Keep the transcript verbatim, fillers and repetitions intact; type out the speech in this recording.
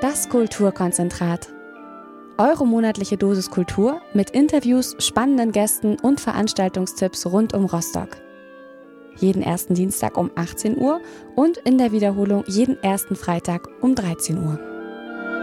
Das Kulturkonzentrat. Eure monatliche Dosis Kultur mit Interviews, spannenden Gästen und Veranstaltungstipps rund um Rostock. Jeden ersten Dienstag um achtzehn Uhr und in der Wiederholung jeden ersten Freitag um dreizehn Uhr.